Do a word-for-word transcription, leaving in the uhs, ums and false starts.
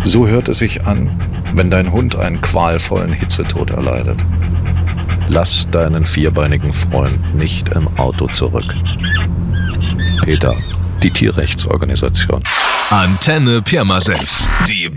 So hört es sich an, wenn dein Hund einen qualvollen Hitzetod erleidet. Lass deinen vierbeinigen Freund nicht im Auto zurück. PETA, die Tierrechtsorganisation. Antenne Pirmasens, die